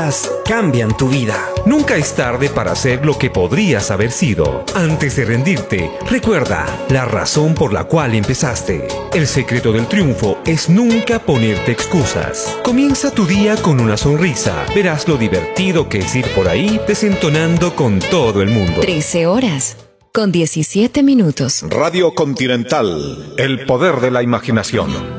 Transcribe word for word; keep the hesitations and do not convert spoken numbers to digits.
días cambian tu vida. Nunca es tarde para ser lo que podrías haber sido. Antes de rendirte, recuerda la razón por la cual empezaste. El secreto del triunfo es nunca ponerte excusas. Comienza tu día con una sonrisa. Verás lo divertido que es ir por ahí desentonando con todo el mundo. trece horas con diecisiete minutos. Radio Continental, el poder de la imaginación.